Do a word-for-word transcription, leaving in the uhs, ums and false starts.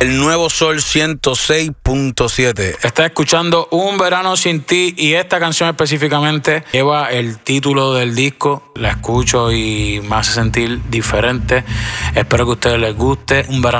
El Nuevo Sol ciento seis punto siete. Estás escuchando Un Verano Sin Ti y esta canción específicamente lleva el título del disco. La escucho y me hace sentir diferente. Espero que a ustedes les guste. Un Verano